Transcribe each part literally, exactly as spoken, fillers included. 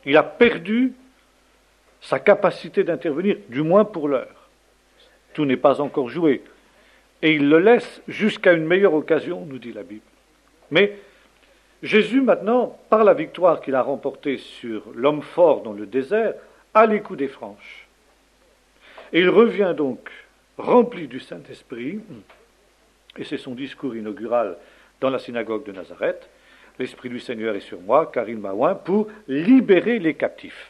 Il a perdu sa capacité d'intervenir, du moins pour l'heure. Tout n'est pas encore joué. Et il le laisse jusqu'à une meilleure occasion, nous dit la Bible. Mais Jésus, maintenant, par la victoire qu'il a remportée sur l'homme fort dans le désert, a les coups des franches. Et il revient donc rempli du Saint-Esprit, et c'est son discours inaugural dans la synagogue de Nazareth. L'Esprit du Seigneur est sur moi, car il m'a oint pour libérer les captifs.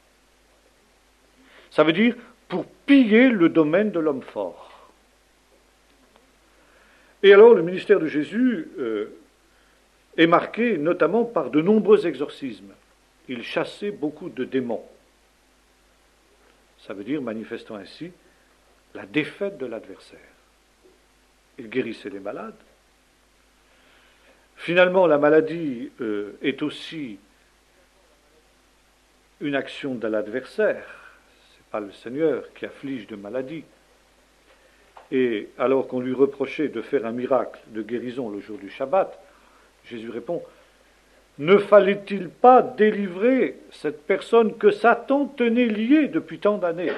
Ça veut dire pour piller le domaine de l'homme fort. Et alors le ministère de Jésus euh, est marqué notamment par de nombreux exorcismes. Il chassait beaucoup de démons. Ça veut dire, manifestant ainsi, la défaite de l'adversaire. Il guérissait les malades. Finalement, la maladie euh, est aussi une action de l'adversaire. Ce n'est pas le Seigneur qui afflige de maladie. Et alors qu'on lui reprochait de faire un miracle de guérison le jour du Shabbat, Jésus répond, ne fallait-il pas délivrer cette personne que Satan tenait liée depuis tant d'années?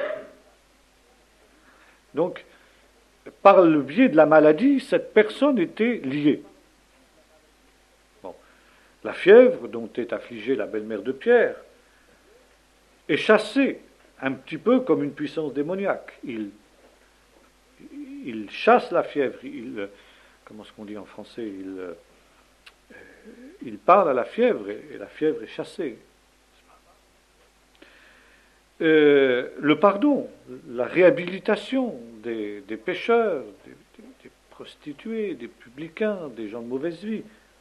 Donc, par le biais de la maladie, cette personne était liée. Bon. La fièvre dont est affligée la belle-mère de Pierre est chassée un petit peu comme une puissance démoniaque. Il, il chasse la fièvre, il, comment est-ce qu'on dit en français, il, il parle à la fièvre et la fièvre est chassée. Euh, le pardon, la réhabilitation des, des pécheurs, des, des, des prostituées, des publicains, des gens de mauvaise vie.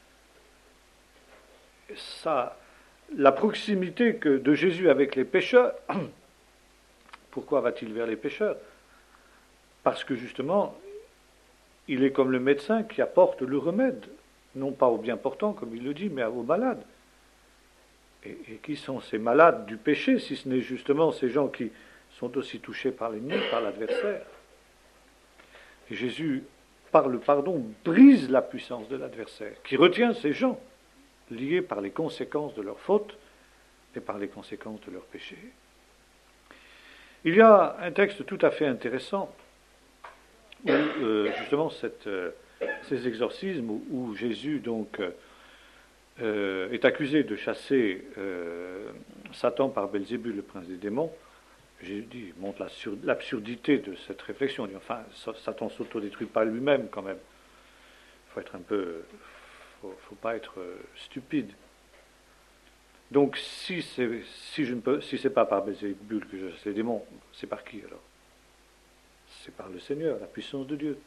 Ça, la proximité que, de Jésus avec les pécheurs, pourquoi va-t-il vers les pécheurs? Parce que justement, il est comme le médecin qui apporte le remède, non pas aux bien portants, comme il le dit, mais aux malades. Et, et qui sont ces malades du péché, si ce n'est justement ces gens qui sont aussi touchés par l'ennemi, par l'adversaire? Et Jésus, par le pardon, brise la puissance de l'adversaire, qui retient ces gens liés par les conséquences de leurs fautes et par les conséquences de leurs péchés. Il y a un texte tout à fait intéressant où euh, justement cette, euh, ces exorcismes où, où Jésus donc euh, est accusé de chasser euh, Satan par Belzébul, le prince des démons. Jésus dit, montre l'absurdité de cette réflexion. Il dit, enfin, Satan s'autodétruit pas lui-même quand même. Il faut être un peu, faut, faut pas être stupide. Donc si c'est si je ne peux, si c'est pas par Belzébul que je chasse les démons, c'est par qui alors? C'est par le Seigneur, la puissance de Dieu.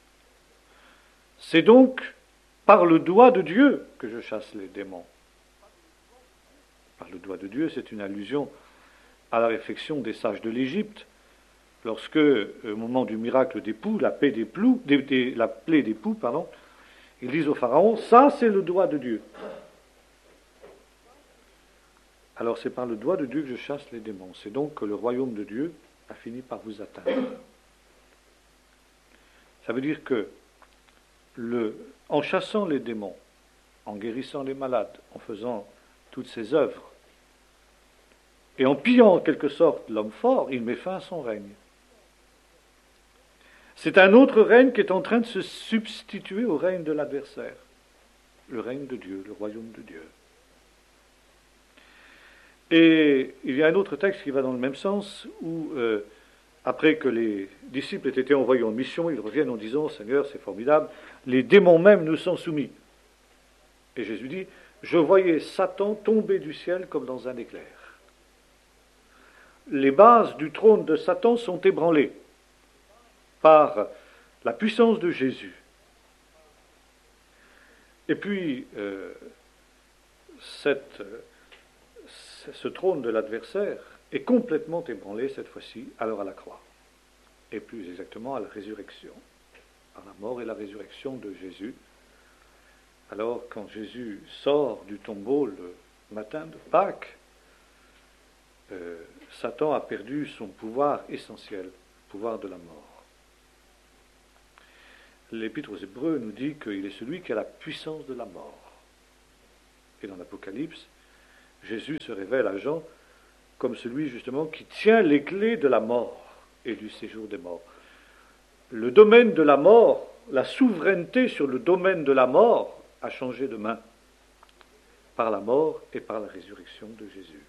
C'est donc par le doigt de Dieu que je chasse les démons. Par le doigt de Dieu, c'est une allusion à la réflexion des sages de l'Égypte, lorsque, au moment du miracle des poux, la paix des poux, des, des, la plaie des poux, pardon, ils disent au Pharaon, ça c'est le doigt de Dieu. Alors c'est par le doigt de Dieu que je chasse les démons. C'est donc que le royaume de Dieu a fini par vous atteindre. Ça veut dire que, le, en chassant les démons, en guérissant les malades, en faisant toutes ces œuvres, et en pillant en quelque sorte l'homme fort, il met fin à son règne. C'est un autre règne qui est en train de se substituer au règne de l'adversaire, le règne de Dieu, le royaume de Dieu. Et il y a un autre texte qui va dans le même sens, où euh, après que les disciples aient été envoyés en mission, ils reviennent en disant, Seigneur, c'est formidable, les démons même nous sont soumis. Et Jésus dit, je voyais Satan tomber du ciel comme dans un éclair. Les bases du trône de Satan sont ébranlées par la puissance de Jésus. Et puis, euh, cette, ce trône de l'adversaire est complètement ébranlé cette fois-ci, alors à la croix, et plus exactement à la résurrection, par la mort et la résurrection de Jésus. Alors, quand Jésus sort du tombeau le matin de Pâques, euh, Satan a perdu son pouvoir essentiel, le pouvoir de la mort. L'Épître aux Hébreux nous dit qu'il est celui qui a la puissance de la mort. Et dans l'Apocalypse, Jésus se révèle à Jean comme celui justement qui tient les clés de la mort et du séjour des morts. Le domaine de la mort, la souveraineté sur le domaine de la mort a changé de main par la mort et par la résurrection de Jésus.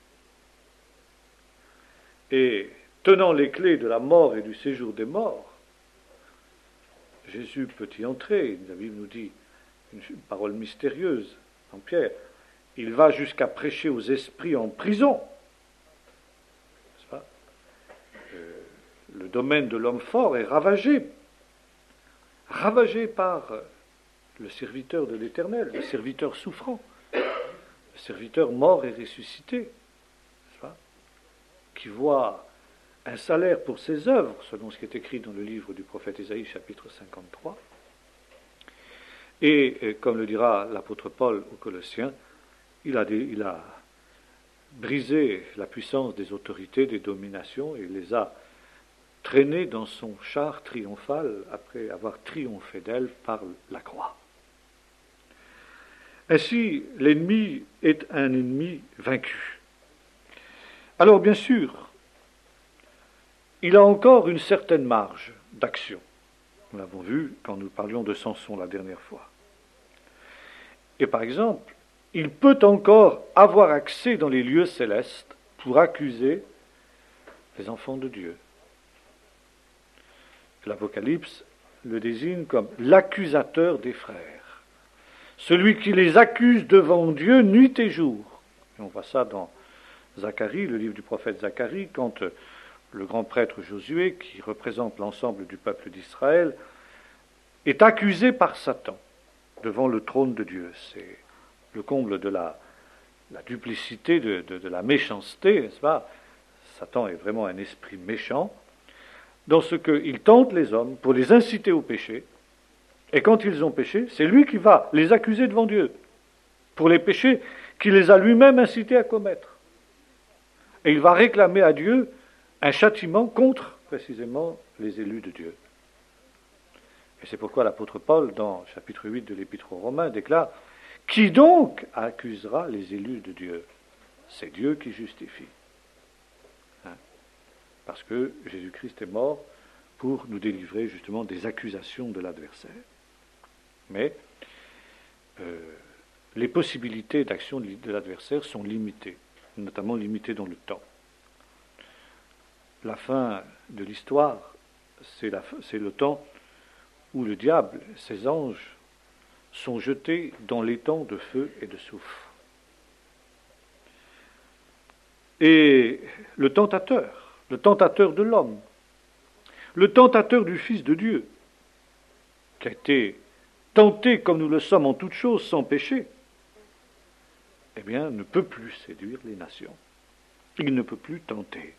Et tenant les clés de la mort et du séjour des morts, Jésus peut y entrer. La Bible nous dit une parole mystérieuse en Pierre. Il va jusqu'à prêcher aux esprits en prison. N'est-ce pas ? Euh, le domaine de l'homme fort est ravagé. Ravagé par le serviteur de l'Éternel, le serviteur souffrant, le serviteur mort et ressuscité, n'est-ce pas ? Qui voit un salaire pour ses œuvres, selon ce qui est écrit dans le livre du prophète Ésaïe, chapitre cinquante-trois. Et, comme le dira l'apôtre Paul aux Colossiens, il a, des, il a brisé la puissance des autorités, des dominations, et les a traînées dans son char triomphal après avoir triomphé d'elles par la croix. Ainsi, l'ennemi est un ennemi vaincu. Alors, bien sûr, il a encore une certaine marge d'action. Nous l'avons vu quand nous parlions de Samson la dernière fois. Et par exemple, il peut encore avoir accès dans les lieux célestes pour accuser les enfants de Dieu. L'Apocalypse le désigne comme l'accusateur des frères, celui qui les accuse devant Dieu nuit et jour. Et on voit ça dans Zacharie, le livre du prophète Zacharie, quand le grand prêtre Josué, qui représente l'ensemble du peuple d'Israël, est accusé par Satan devant le trône de Dieu. C'est le comble de la, la duplicité, de, de, de la méchanceté, n'est-ce pas ? Satan est vraiment un esprit méchant, dans ce qu'il tente les hommes pour les inciter au péché, et quand ils ont péché, c'est lui qui va les accuser devant Dieu, pour les péchés qu'il les a lui-même incités à commettre. Et il va réclamer à Dieu un châtiment contre, précisément, les élus de Dieu. Et c'est pourquoi l'apôtre Paul, dans chapitre huit de l'Épître aux Romains, déclare « Qui donc accusera les élus de Dieu ? C'est Dieu qui justifie. Hein » Parce que Jésus-Christ est mort pour nous délivrer justement des accusations de l'adversaire. Mais euh, les possibilités d'action de l'adversaire sont limitées, notamment limitées dans le temps. La fin de l'histoire, c'est, la, c'est le temps où le diable, ses anges, sont jetés dans l'étang de feu et de soufre. Et le tentateur, le tentateur de l'homme, le tentateur du Fils de Dieu, qui a été tenté comme nous le sommes en toutes choses sans péché, eh bien, ne peut plus séduire les nations. Il ne peut plus tenter.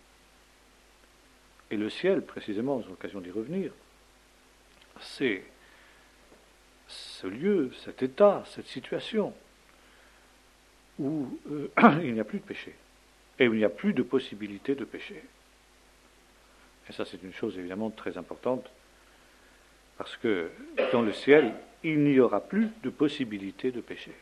Et le ciel, précisément, aux occasions d'y revenir, c'est ce lieu, cet état, cette situation où euh, il n'y a plus de péché et où il n'y a plus de possibilité de péché. Et ça, c'est une chose évidemment très importante parce que dans le ciel, il n'y aura plus de possibilité de péché.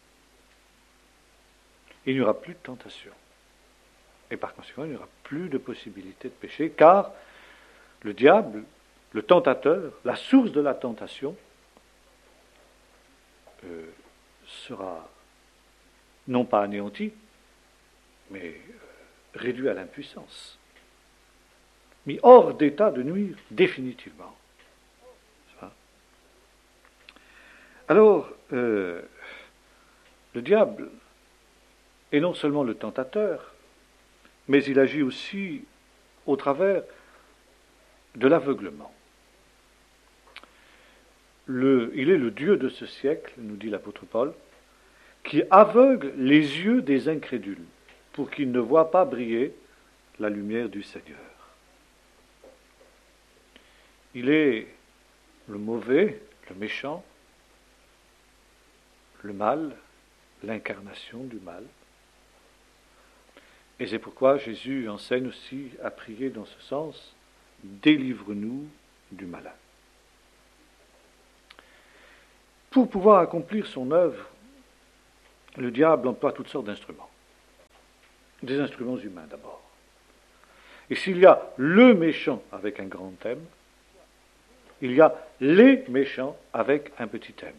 Il n'y aura plus de tentation. Et par conséquent, il n'y aura plus de possibilité de péché, car le diable, le tentateur, la source de la tentation, euh, sera non pas anéanti, mais euh, réduit à l'impuissance, mis hors d'état de nuire définitivement. Alors, euh, le diable est non seulement le tentateur, mais il agit aussi au travers de l'aveuglement. Le, il est le Dieu de ce siècle, nous dit l'apôtre Paul, qui aveugle les yeux des incrédules pour qu'ils ne voient pas briller la lumière du Seigneur. Il est le mauvais, le méchant, le mal, l'incarnation du mal. Et c'est pourquoi Jésus enseigne aussi à prier dans ce sens, « Délivre-nous du malin ». Pour pouvoir accomplir son œuvre, le diable emploie toutes sortes d'instruments. des instruments humains d'abord. Et s'il y a le méchant avec un grand M, il y a les méchants avec un petit m.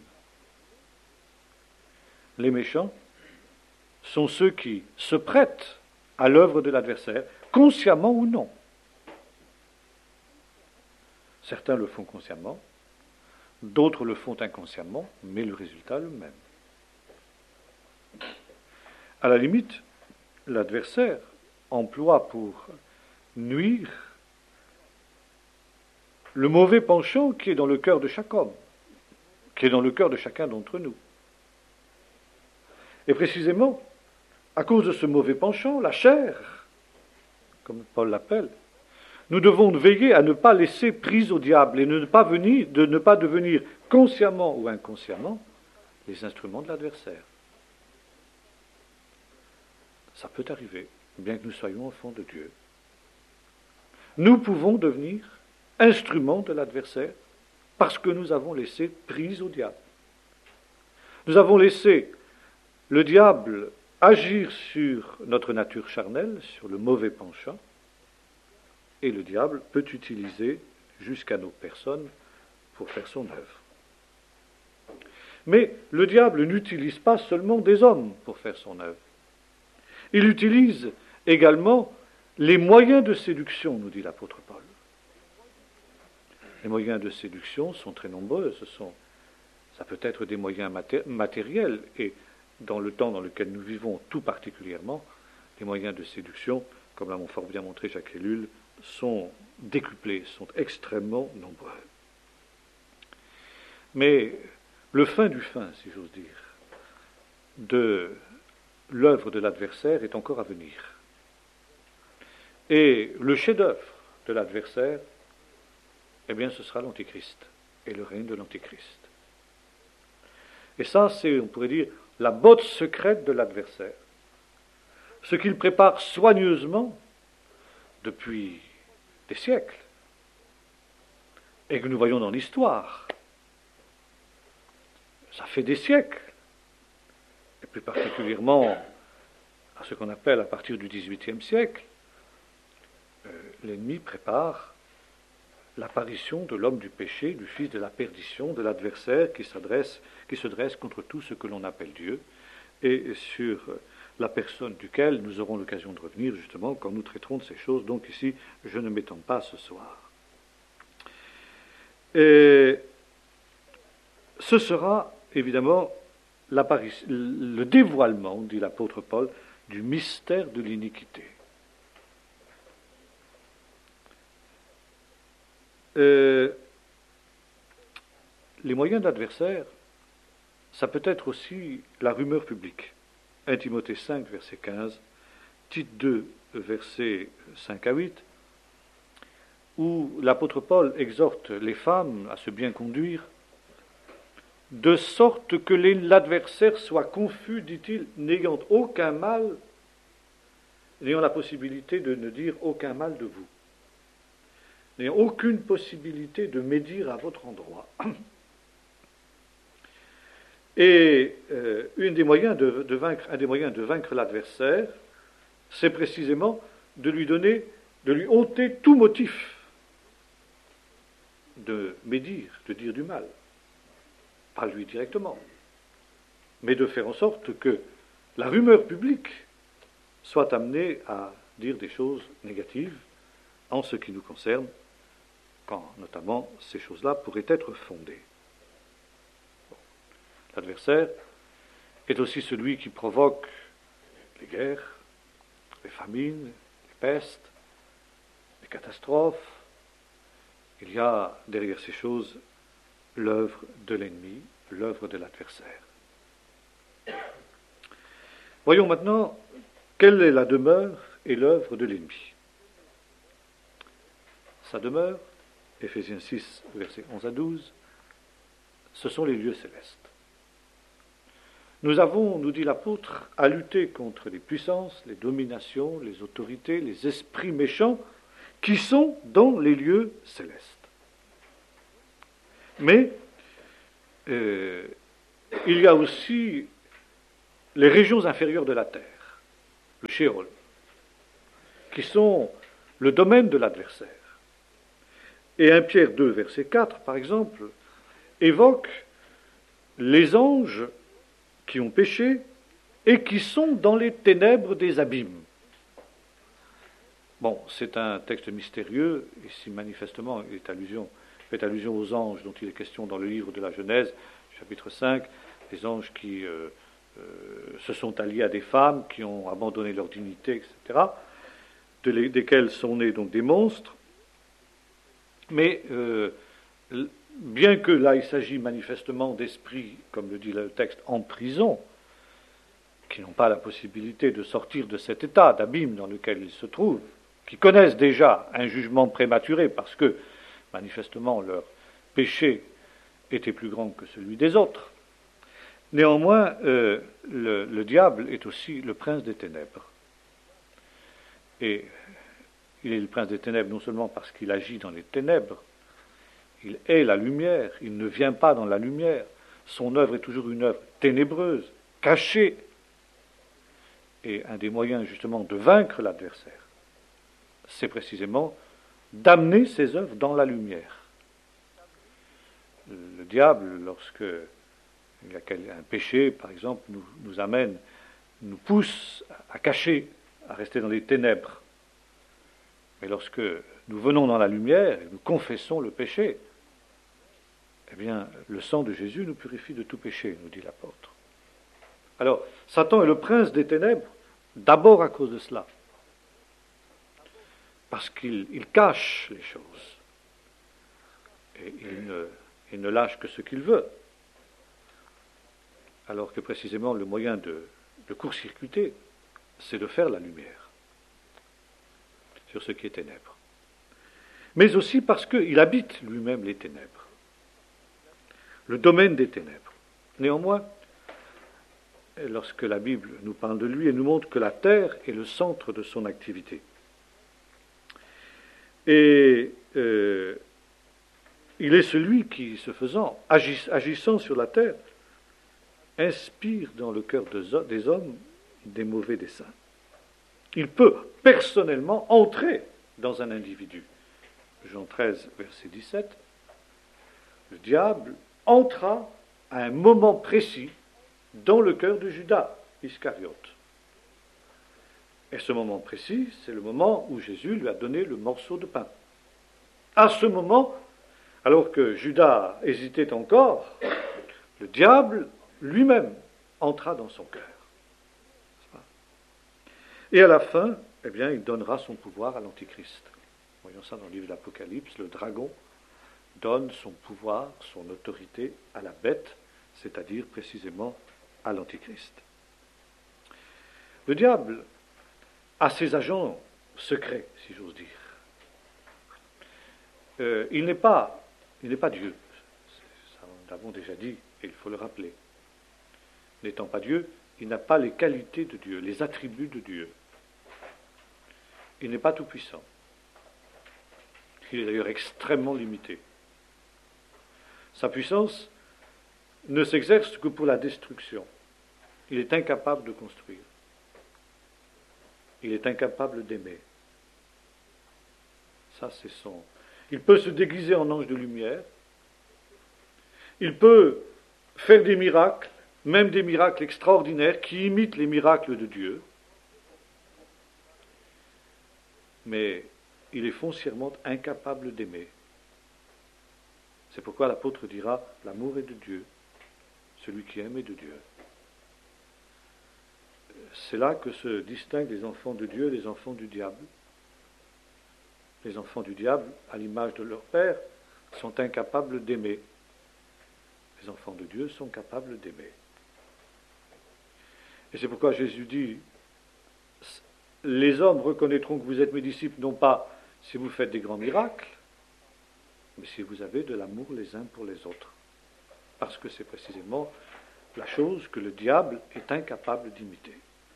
Les méchants sont ceux qui se prêtent à l'œuvre de l'adversaire, consciemment ou non. Certains le font consciemment, d'autres le font inconsciemment, mais le résultat est le même. À la limite, l'adversaire emploie pour nuire le mauvais penchant qui est dans le cœur de chaque homme, qui est dans le cœur de chacun d'entre nous. Et précisément, à cause de ce mauvais penchant, la chair, comme Paul l'appelle, nous devons veiller à ne pas laisser prise au diable et ne pas venir, de ne pas devenir consciemment ou inconsciemment les instruments de l'adversaire. Ça peut arriver, bien que nous soyons enfants de Dieu. Nous pouvons devenir instruments de l'adversaire parce que nous avons laissé prise au diable. Nous avons laissé le diable agir sur notre nature charnelle, sur le mauvais penchant, et le diable peut utiliser jusqu'à nos personnes pour faire son œuvre. Mais le diable n'utilise pas seulement des hommes pour faire son œuvre. Il utilise également les moyens de séduction, nous dit l'apôtre Paul. Les moyens de séduction sont très nombreux. Ce sont, ça peut être des moyens maté- matériels, et dans le temps dans lequel nous vivons tout particulièrement, les moyens de séduction, comme l'a fort bien montré Jacques Ellul, sont décuplés, sont extrêmement nombreux. Mais le fin du fin, si j'ose dire, de l'œuvre de l'adversaire est encore à venir. Et le chef-d'œuvre de l'adversaire, eh bien, ce sera l'Antéchrist et le règne de l'Antéchrist. Et ça, c'est, on pourrait dire, la botte secrète de l'adversaire. Ce qu'il prépare soigneusement depuis des siècles, et que nous voyons dans l'histoire. Ça fait des siècles, et plus particulièrement à ce qu'on appelle à partir du dix-huitième siècle, euh, l'ennemi prépare l'apparition de l'homme du péché, du fils de la perdition, de l'adversaire qui s'adresse, qui se dresse contre tout ce que l'on appelle Dieu, et sur la personne duquel nous aurons l'occasion de revenir justement quand nous traiterons de ces choses. Donc ici, je ne m'étends pas ce soir. Et ce sera évidemment le dévoilement, dit l'apôtre Paul, du mystère de l'iniquité. Euh, les moyens d'adversaire, ça peut être aussi la rumeur publique. un Timothée cinq, verset quinze, Tite deux, versets cinq à huit, où l'apôtre Paul exhorte les femmes à se bien conduire, de sorte que l'adversaire soit confus, dit-il, n'ayant aucun mal, n'ayant la possibilité de ne dire aucun mal de vous, n'ayant aucune possibilité de médire à votre endroit. Et euh, une des moyens de, de vaincre, un des moyens de vaincre l'adversaire, c'est précisément de lui donner, de lui ôter tout motif de médire, de dire du mal. Pas lui directement, mais de faire en sorte que la rumeur publique soit amenée à dire des choses négatives en ce qui nous concerne, quand notamment ces choses-là pourraient être fondées. L'adversaire est aussi celui qui provoque les guerres, les famines, les pestes, les catastrophes. Il y a derrière ces choses l'œuvre de l'ennemi, l'œuvre de l'adversaire. Voyons maintenant quelle est la demeure et l'œuvre de l'ennemi. Sa demeure, Éphésiens six, versets onze à douze, ce sont les lieux célestes. Nous avons, nous dit l'apôtre, à lutter contre les puissances, les dominations, les autorités, les esprits méchants qui sont dans les lieux célestes. Mais euh, il y a aussi les régions inférieures de la terre, le Sheol, qui sont le domaine de l'adversaire. Et premier Pierre deux, verset quatre, par exemple, évoque les anges qui ont péché et qui sont dans les ténèbres des abîmes. Bon, c'est un texte mystérieux, ici manifestement il est allusion, fait allusion aux anges dont il est question dans le livre de la Genèse, chapitre cinq, les anges qui euh, euh, se sont alliés à des femmes, qui ont abandonné leur dignité, et cetera, de les, desquels sont nés donc des monstres. Mais euh, bien que là il s'agit manifestement d'esprits, comme le dit le texte, en prison, qui n'ont pas la possibilité de sortir de cet état d'abîme dans lequel ils se trouvent, qui connaissent déjà un jugement prématuré parce que manifestement leur péché était plus grand que celui des autres. Néanmoins, euh, le, le diable est aussi le prince des ténèbres. Et il est le prince des ténèbres non seulement parce qu'il agit dans les ténèbres, il est la lumière, il ne vient pas dans la lumière. Son œuvre est toujours une œuvre ténébreuse, cachée. Et un des moyens justement de vaincre l'adversaire, c'est précisément d'amener ses œuvres dans la lumière. Le diable, lorsque il y a un péché, par exemple, nous, nous amène, nous pousse à cacher, à rester dans les ténèbres. Mais lorsque nous venons dans la lumière et nous confessons le péché, eh bien, le sang de Jésus nous purifie de tout péché, nous dit l'apôtre. Alors, Satan est le prince des ténèbres, d'abord à cause de cela. Parce qu'il il cache les choses. Et il ne, il ne lâche que ce qu'il veut. Alors que précisément, le moyen de, de court-circuiter, c'est de faire la lumière sur ce qui est ténèbres. Mais aussi parce qu'il habite lui-même les ténèbres, le domaine des ténèbres. Néanmoins, lorsque la Bible nous parle de lui, elle nous montre que la terre est le centre de son activité. Et euh, il est celui qui, se faisant, agis, agissant sur la terre, inspire dans le cœur de, des hommes des mauvais desseins. Il peut personnellement entrer dans un individu. Jean treize, verset dix-sept, le diable entra à un moment précis dans le cœur de Judas Iscariote. Et ce moment précis, c'est le moment où Jésus lui a donné le morceau de pain. À ce moment, alors que Judas hésitait encore, le diable lui-même entra dans son cœur. Et à la fin, eh bien, il donnera son pouvoir à l'Antichrist. Voyons ça dans le livre de l'Apocalypse, le dragon donne son pouvoir, son autorité à la bête, c'est-à-dire précisément à l'Antichrist. Le diable a ses agents secrets, si j'ose dire. Euh, il n'est pas, il n'est pas Dieu. Ça, nous l'avons déjà dit, et il faut le rappeler. N'étant pas Dieu, il n'a pas les qualités de Dieu, les attributs de Dieu. Il n'est pas tout-puissant. Il est d'ailleurs extrêmement limité. Sa puissance ne s'exerce que pour la destruction. Il est incapable de construire. Il est incapable d'aimer. Ça, c'est son... Il peut se déguiser en ange de lumière. Il peut faire des miracles, même des miracles extraordinaires qui imitent les miracles de Dieu. Mais il est foncièrement incapable d'aimer. C'est pourquoi l'apôtre dira « L'amour est de Dieu, celui qui aime est de Dieu ». C'est là que se distinguent les enfants de Dieu et les enfants du diable. Les enfants du diable, à l'image de leur père, sont incapables d'aimer. Les enfants de Dieu sont capables d'aimer. Et c'est pourquoi Jésus dit « Les hommes reconnaîtront que vous êtes mes disciples, non pas si vous faites des grands miracles, mais si vous avez de l'amour les uns pour les autres. » Parce que c'est précisément la chose que le diable est incapable d'imiter.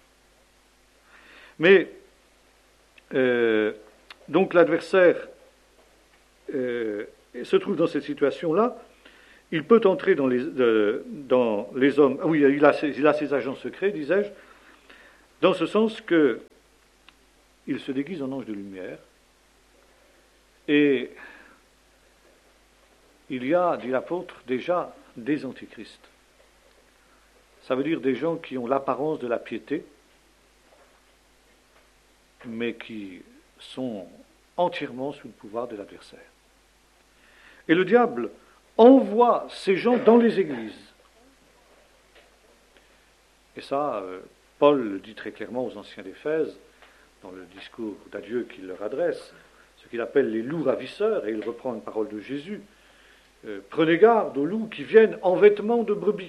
Mais, euh, donc l'adversaire euh, se trouve dans cette situation-là, il peut entrer dans les, euh, dans les hommes, ah oui, il a, ses, il a ses agents secrets, disais-je, dans ce sens que il se déguise en ange de lumière, et il y a, dit l'apôtre, déjà des antichrists. Ça veut dire des gens qui ont l'apparence de la piété, mais qui sont entièrement sous le pouvoir de l'adversaire. Et le diable envoie ces gens dans les églises. Et ça, euh, Paul le dit très clairement aux anciens d'Éphèse, dans le discours d'adieu qu'il leur adresse, ce qu'il appelle les loups ravisseurs, et il reprend une parole de Jésus. Euh, Prenez garde aux loups qui viennent en vêtements de brebis.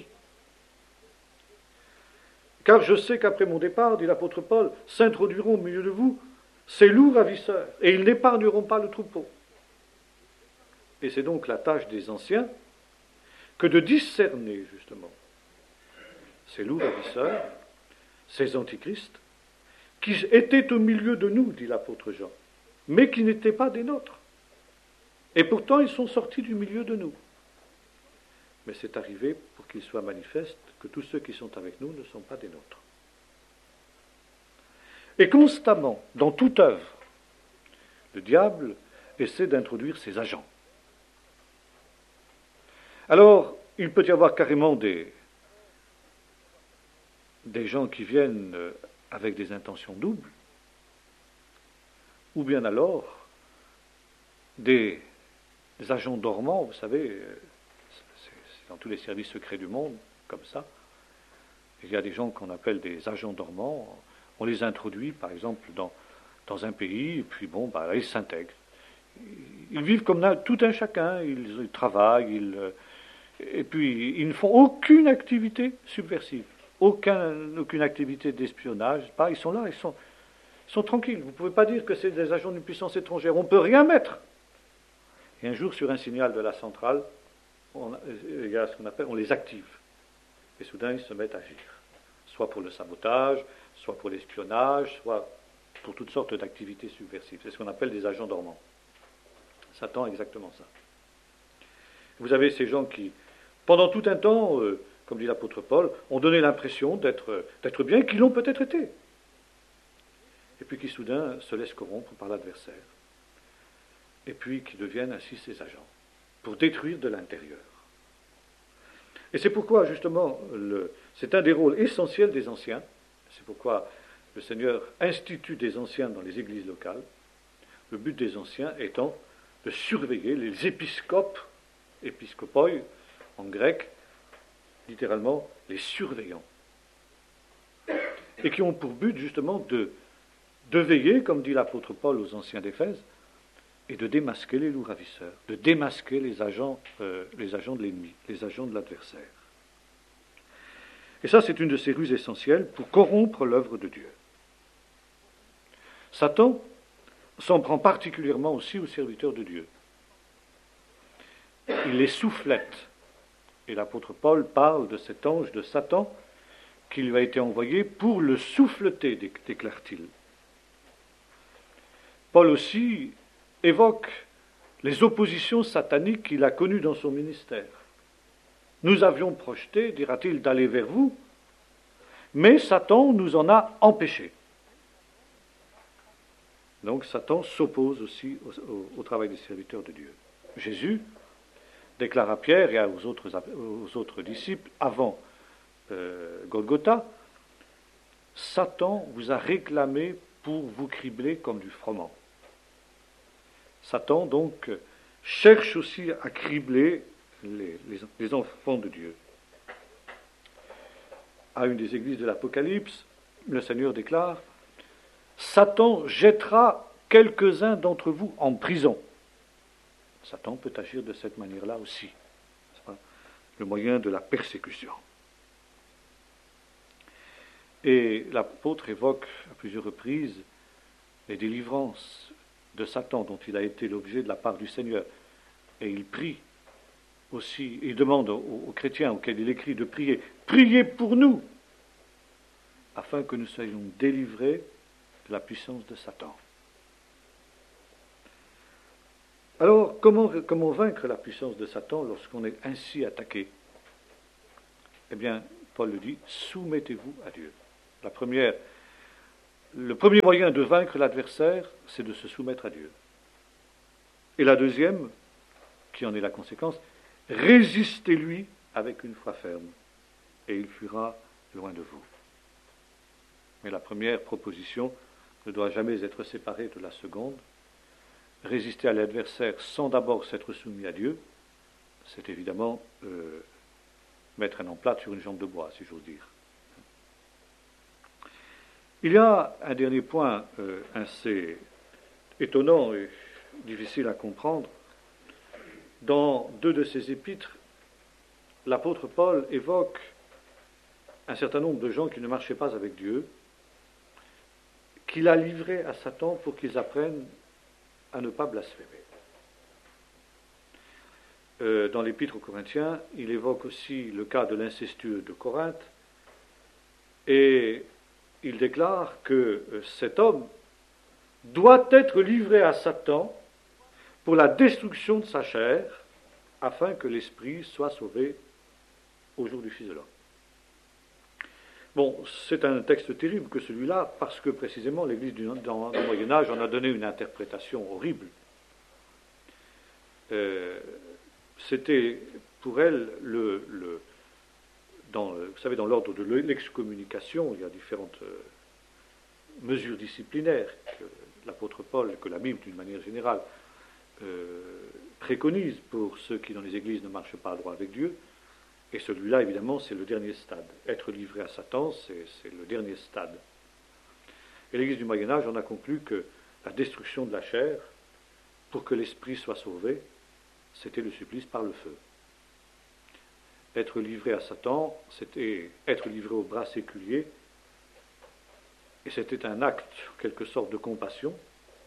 Car je sais qu'après mon départ, dit l'apôtre Paul, s'introduiront au milieu de vous ces loups ravisseurs, et ils n'épargneront pas le troupeau. Et c'est donc la tâche des anciens que de discerner, justement, ces loups ravisseurs, ces antichrists, qui étaient au milieu de nous, dit l'apôtre Jean, mais qui n'étaient pas des nôtres. Et pourtant, ils sont sortis du milieu de nous. Mais c'est arrivé pour qu'il soit manifeste que tous ceux qui sont avec nous ne sont pas des nôtres. Et constamment, dans toute œuvre, le diable essaie d'introduire ses agents. Alors, il peut y avoir carrément des, des gens qui viennent avec des intentions doubles, ou bien alors des, des agents dormants, vous savez, c'est, c'est dans tous les services secrets du monde, comme ça. Il y a des gens qu'on appelle des agents dormants, on les introduit par exemple dans, dans un pays, et puis bon, bah, ils s'intègrent. Ils vivent comme tout un chacun, ils, ils travaillent, ils, et puis ils ne font aucune activité subversive, aucun, aucune activité d'espionnage, pas, ils sont là, ils sont, ils sont tranquilles. Vous ne pouvez pas dire que c'est des agents d'une puissance étrangère, on ne peut rien mettre. Et un jour, sur un signal de la centrale, on, il y a ce qu'on appelle, on les active. Et soudain, ils se mettent à agir. Soit pour le sabotage, soit pour l'espionnage, soit pour toutes sortes d'activités subversives. C'est ce qu'on appelle des agents dormants. Satan, exactement ça. Vous avez ces gens qui, pendant tout un temps, euh, comme dit l'apôtre Paul, ont donné l'impression d'être, d'être bien, qui l'ont peut-être été. Et puis qui soudain se laissent corrompre par l'adversaire. Et puis qui deviennent ainsi ses agents, pour détruire de l'intérieur. Et c'est pourquoi, justement, le, c'est un des rôles essentiels des anciens. C'est pourquoi le Seigneur institue des anciens dans les églises locales. Le but des anciens étant de surveiller les épiscopes, épiscopoi en grec, littéralement les surveillants. Et qui ont pour but, justement, de, de veiller, comme dit l'apôtre Paul aux anciens d'Éphèse, et de démasquer les loups ravisseurs, de démasquer les agents, euh, les agents de l'ennemi, les agents de l'adversaire. Et ça, c'est une de ces ruses essentielles pour corrompre l'œuvre de Dieu. Satan s'en prend particulièrement aussi aux serviteurs de Dieu. Il les soufflette. Et l'apôtre Paul parle de cet ange de Satan qui lui a été envoyé pour le souffleter, déclare-t-il. Paul aussi évoque les oppositions sataniques qu'il a connues dans son ministère. Nous avions projeté, dira-t-il, d'aller vers vous, mais Satan nous en a empêchés. Donc Satan s'oppose aussi au, au, au travail des serviteurs de Dieu. Jésus déclare à Pierre et aux autres, aux autres disciples, avant euh, Golgotha, Satan vous a réclamé pour vous cribler comme du froment. Satan, donc, cherche aussi à cribler les, les, les enfants de Dieu. À une des églises de l'Apocalypse, le Seigneur déclare « Satan jettera quelques-uns d'entre vous en prison. » Satan peut agir de cette manière-là aussi. C'est pas le moyen de la persécution. Et l'apôtre évoque à plusieurs reprises les délivrances de Satan dont il a été l'objet de la part du Seigneur. Et il prie aussi, il demande aux, aux chrétiens auxquels il écrit de prier, priez pour nous, afin que nous soyons délivrés de la puissance de Satan. Alors, comment, comment vaincre la puissance de Satan lorsqu'on est ainsi attaqué? Eh bien, Paul le dit, soumettez-vous à Dieu. La première, le premier moyen de vaincre l'adversaire, c'est de se soumettre à Dieu. Et la deuxième, qui en est la conséquence, résistez-lui avec une foi ferme, et il fuira loin de vous. Mais la première proposition ne doit jamais être séparée de la seconde. Résister à l'adversaire sans d'abord s'être soumis à Dieu, c'est évidemment euh, mettre un emplâtre sur une jambe de bois, si j'ose dire. Il y a un dernier point euh, assez étonnant et difficile à comprendre. Dans deux de ses épîtres, l'apôtre Paul évoque un certain nombre de gens qui ne marchaient pas avec Dieu, qu'il a livrés à Satan pour qu'ils apprennent à ne pas blasphémer. Euh, dans l'épître aux Corinthiens, il évoque aussi le cas de l'incestueux de Corinthe, et il déclare que euh, cet homme doit être livré à Satan pour la destruction de sa chair, afin que l'esprit soit sauvé au jour du Fils de l'homme. Bon, c'est un texte terrible que celui-là, parce que précisément l'Église du, dans, dans le Moyen-Âge en a donné une interprétation horrible. Euh, c'était pour elle, le, le, dans, vous savez, dans l'ordre de l'excommunication, il y a différentes euh, mesures disciplinaires que l'apôtre Paul, que la Bible d'une manière générale, euh, préconise pour ceux qui dans les églises ne marchent pas à droit avec Dieu. Et celui-là, évidemment, c'est le dernier stade. Être livré à Satan, c'est, c'est le dernier stade. Et l'Église du Moyen-Âge en a conclu que la destruction de la chair, pour que l'esprit soit sauvé, c'était le supplice par le feu. Être livré à Satan, c'était être livré au bras séculier, et c'était un acte, en quelque sorte, de compassion,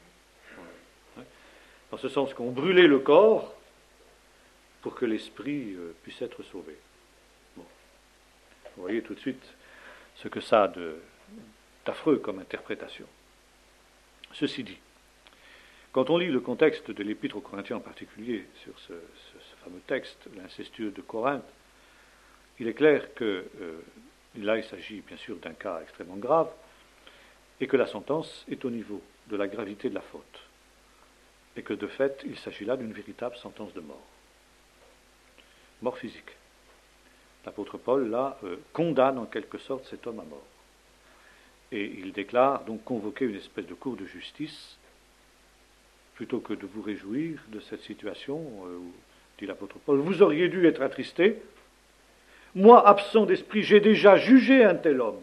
dans ce sens qu'on brûlait le corps pour que l'esprit puisse être sauvé. Bon. Vous voyez tout de suite ce que ça a de, d'affreux comme interprétation. Ceci dit, quand on lit le contexte de l'Épître aux Corinthiens en particulier, sur ce, ce, ce fameux texte, l'incestueux de Corinthe, il est clair que euh, là il s'agit bien sûr d'un cas extrêmement grave, et que la sentence est au niveau de la gravité de la faute, et que de fait il s'agit là d'une véritable sentence de mort. Mort physique. L'apôtre Paul, là, euh, condamne en quelque sorte cet homme à mort. Et il déclare donc convoquer une espèce de cour de justice, plutôt que de vous réjouir de cette situation, euh, où, dit l'apôtre Paul, vous auriez dû être attristé. Moi, absent d'esprit, j'ai déjà jugé un tel homme.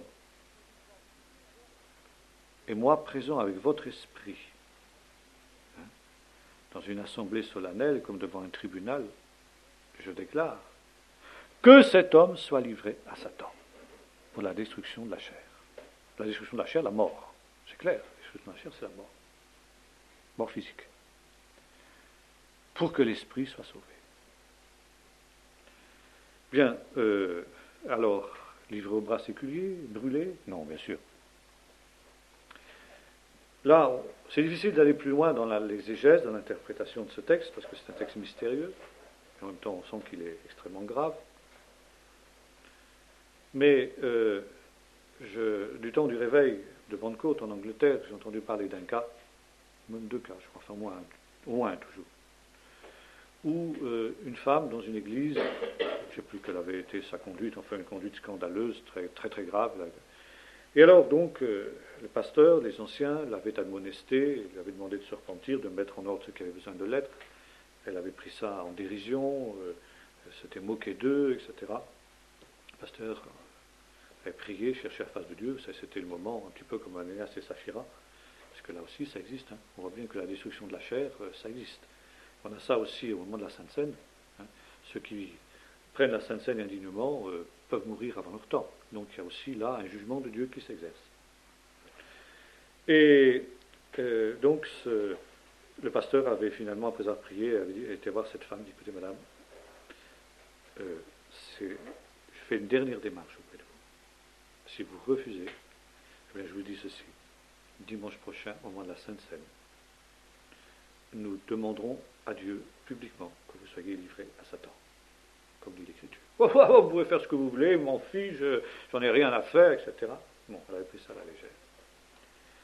Et moi, présent avec votre esprit, hein, dans une assemblée solennelle, comme devant un tribunal, je déclare que cet homme soit livré à Satan pour la destruction de la chair. La destruction de la chair, la mort. C'est clair, la destruction de la chair, c'est la mort. Mort physique. Pour que l'esprit soit sauvé. Bien, euh, alors, livré au bras séculier, brûlé? Non, bien sûr. Là, c'est difficile d'aller plus loin dans la, l'exégèse, dans l'interprétation de ce texte, parce que c'est un texte mystérieux. Et en même temps, on sent qu'il est extrêmement grave. Mais euh, je, du temps du réveil de Pentecôte en Angleterre, j'ai entendu parler d'un cas, même deux cas, je crois, enfin au moins un, au moins un toujours, où euh, une femme dans une église, je ne sais plus quelle avait été sa conduite, enfin une conduite scandaleuse, très très, très grave. Là. Et alors donc, euh, le pasteur, les anciens l'avaient admonesté, lui avaient demandé de se repentir, de mettre en ordre ce qui avait besoin de l'être. Elle avait pris ça en dérision, euh, elle s'était moquée d'eux, et cetera. Le pasteur avait prié, cherché la face de Dieu, ça c'était le moment, un petit peu comme Anéas et Saphira, parce que là aussi ça existe, hein. On voit bien que la destruction de la chair, euh, ça existe. On a ça aussi au moment de la Sainte Seine, hein. Ceux qui prennent la Sainte Seine indignement euh, peuvent mourir avant leur temps. Donc il y a aussi là un jugement de Dieu qui s'exerce. Et euh, donc ce, le pasteur avait finalement, après avoir prié, avait dit, été voir cette femme, dit, écoutez madame, euh, c'est, je fais une dernière démarche auprès de vous. Si vous refusez, eh bien, je vous dis ceci, dimanche prochain, au moment de la Sainte Seine, nous demanderons à Dieu publiquement que vous soyez livrés à Satan, comme dit l'Écriture. Oh, oh, oh, vous pouvez faire ce que vous voulez, m'en fiche, j'en ai rien à faire, et cetera. Bon, elle avait pris ça à la légère.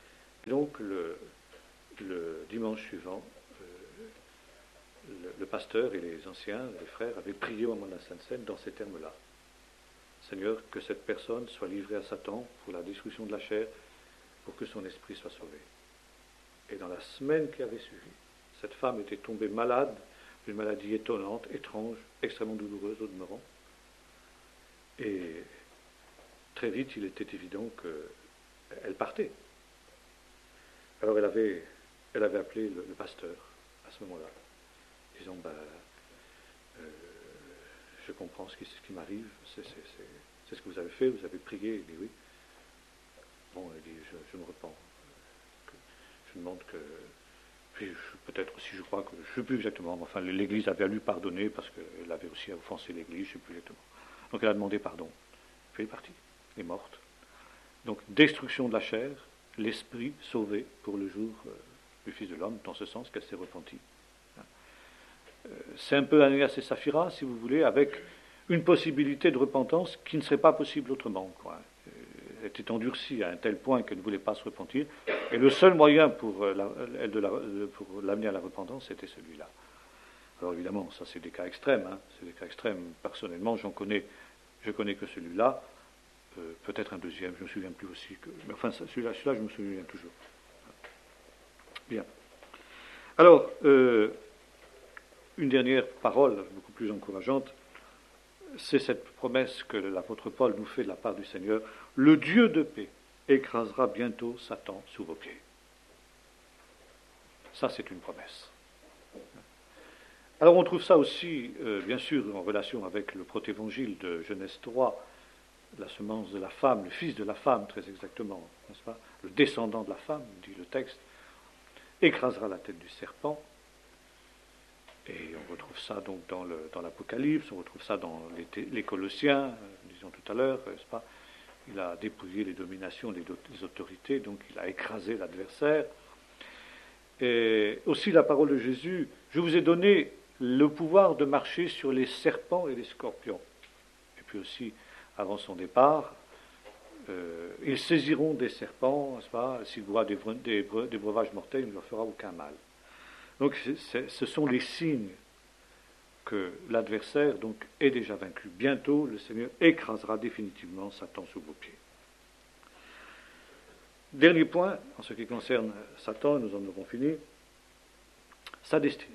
Donc le, le dimanche suivant, euh, le, le pasteur et les anciens, les frères, avaient prié au moment de la Sainte Seine dans ces termes-là. Seigneur, que cette personne soit livrée à Satan pour la destruction de la chair, pour que son esprit soit sauvé. Et dans la semaine qui avait suivi, cette femme était tombée malade d'une maladie étonnante, étrange, extrêmement douloureuse au demeurant. Et très vite, il était évident qu'elle partait. Alors elle avait, elle avait appelé le, le pasteur à ce moment-là, disant, ben, euh, je comprends ce qui, ce qui m'arrive, c'est, c'est, c'est, c'est ce que vous avez fait, vous avez prié. Il dit oui. Bon, il dit, je, je me repens. Je demande que... Puis peut-être aussi, je crois que... Je ne sais plus exactement, mais enfin, l'Église avait à lui pardonner parce qu'elle avait aussi offensé l'Église, je ne sais plus exactement. Donc elle a demandé pardon. Puis elle est partie, elle est morte. Donc destruction de la chair, l'esprit sauvé pour le jour euh, du Fils de l'homme, dans ce sens qu'elle s'est repentie. Euh, c'est un peu Ananias et Saphira, si vous voulez, avec une possibilité de repentance qui ne serait pas possible autrement, quoi. Elle était endurcie à un tel point qu'elle ne voulait pas se repentir, et le seul moyen pour, la, de la, pour l'amener à la repentance, c'était celui-là. Alors évidemment, ça c'est des cas extrêmes, hein, c'est des cas extrêmes. Personnellement, j'en connais, je connais que celui-là, euh, peut-être un deuxième, je ne me souviens plus aussi, que, mais enfin celui-là, celui-là, je me souviens toujours. Bien. Alors, euh, une dernière parole, beaucoup plus encourageante, c'est cette promesse que l'apôtre Paul nous fait de la part du Seigneur. Le Dieu de paix écrasera bientôt Satan sous vos pieds. Ça, c'est une promesse. Alors on trouve ça aussi, euh, bien sûr, en relation avec le protévangile de Genèse trois, la semence de la femme, le fils de la femme, très exactement, n'est-ce pas? Le descendant de la femme, dit le texte, écrasera la tête du serpent. Et on retrouve ça donc dans, le, dans l'Apocalypse, on retrouve ça dans les, les Colossiens, euh, disons tout à l'heure, n'est-ce pas? Il a dépouillé les dominations, les, les autorités, donc il a écrasé l'adversaire. Et aussi la parole de Jésus, je vous ai donné le pouvoir de marcher sur les serpents et les scorpions. Et puis aussi, avant son départ, euh, ils saisiront des serpents, n'est-ce pas? S'ils boivent des, des, des breuvages mortels, il ne leur fera aucun mal. Donc c'est, ce sont les signes que l'adversaire donc est déjà vaincu. Bientôt, le Seigneur écrasera définitivement Satan sous vos pieds. Dernier point, en ce qui concerne Satan, nous en avons fini, sa destinée.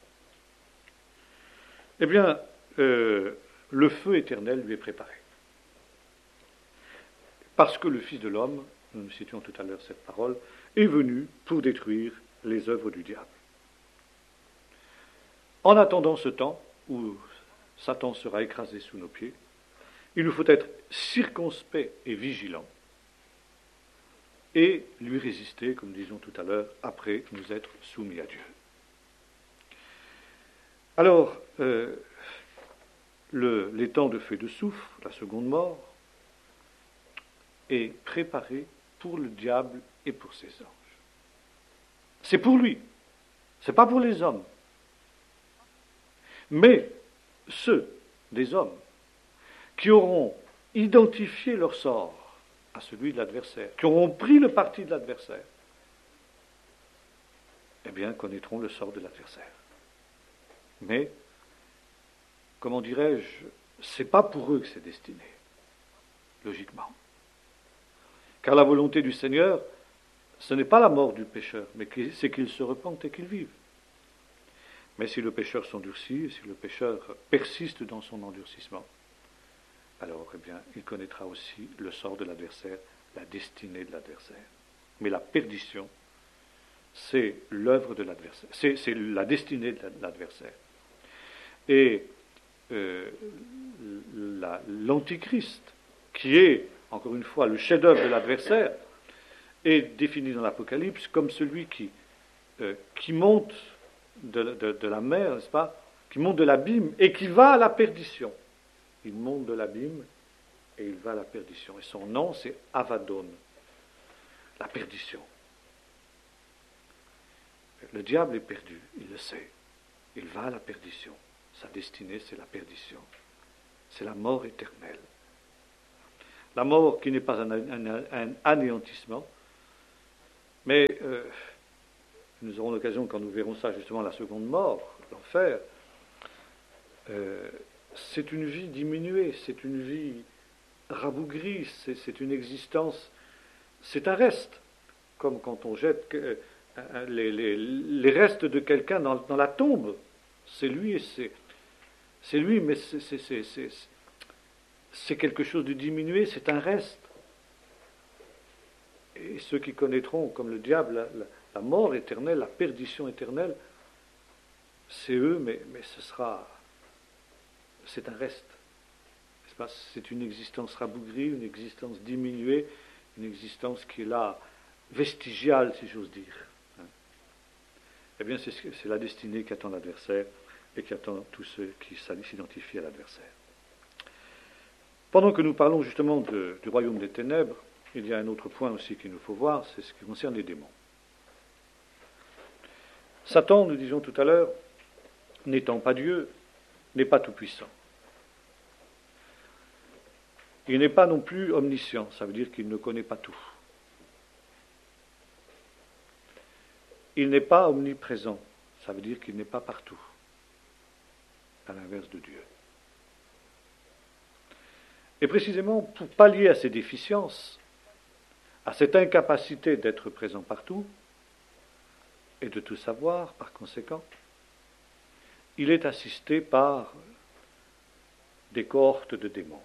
Eh bien, euh, le feu éternel lui est préparé. Parce que le Fils de l'homme, nous citions tout à l'heure cette parole, est venu pour détruire les œuvres du diable. En attendant ce temps où Satan sera écrasé sous nos pieds, il nous faut être circonspect et vigilant et lui résister, comme disons tout à l'heure, après nous être soumis à Dieu. Alors, euh, le, les temps de feu et de soufre, la seconde mort, est préparé pour le diable et pour ses anges. C'est pour lui, c'est pas pour les hommes. Mais ceux des hommes qui auront identifié leur sort à celui de l'adversaire, qui auront pris le parti de l'adversaire, eh bien, connaîtront le sort de l'adversaire. Mais, comment dirais-je, c'est pas pour eux que c'est destiné, logiquement. Car la volonté du Seigneur, ce n'est pas la mort du pécheur, mais c'est qu'il se repente et qu'il vive. Mais si le pécheur s'endurcit, si le pécheur persiste dans son endurcissement, alors eh bien, il connaîtra aussi le sort de l'adversaire, la destinée de l'adversaire. Mais la perdition, c'est l'œuvre de l'adversaire, c'est, c'est la destinée de l'adversaire. Et euh, la, l'antichrist, qui est, encore une fois, le chef-d'œuvre de l'adversaire, est défini dans l'Apocalypse comme celui qui, euh, qui monte de, de, de la mer, n'est-ce pas, qui monte de l'abîme et qui va à la perdition. Il monte de l'abîme et il va à la perdition. Et son nom, c'est Avadon, la perdition. Le diable est perdu, il le sait. Il va à la perdition. Sa destinée, c'est la perdition. C'est la mort éternelle. La mort qui n'est pas un, un, un anéantissement, Mais euh, nous aurons l'occasion, quand nous verrons ça, justement, la seconde mort, l'enfer, euh, c'est une vie diminuée, c'est une vie rabougrie, c'est, c'est une existence, c'est un reste, comme quand on jette euh, les, les, les restes de quelqu'un dans, dans la tombe. C'est lui, c'est, c'est lui, mais c'est, c'est, c'est, c'est, c'est quelque chose de diminué, c'est un reste. Et ceux qui connaîtront, comme le diable, la, la, la mort éternelle, la perdition éternelle, c'est eux, mais, mais ce sera, c'est un reste. N'est-ce pas? C'est une existence rabougrie, une existence diminuée, une existence qui est là, vestigiale, si j'ose dire. Eh bien, c'est, c'est la destinée qu'attend l'adversaire et qui attend tous ceux qui s'identifient à l'adversaire. Pendant que nous parlons justement de, du royaume des ténèbres, il y a un autre point aussi qu'il nous faut voir, c'est ce qui concerne les démons. Satan, nous disions tout à l'heure, n'étant pas Dieu, n'est pas tout-puissant. Il n'est pas non plus omniscient, ça veut dire qu'il ne connaît pas tout. Il n'est pas omniprésent, ça veut dire qu'il n'est pas partout, à l'inverse de Dieu. Et précisément pour pallier à ces déficiences, à cette incapacité d'être présent partout, et de tout savoir par conséquent, il est assisté par des cohortes de démons.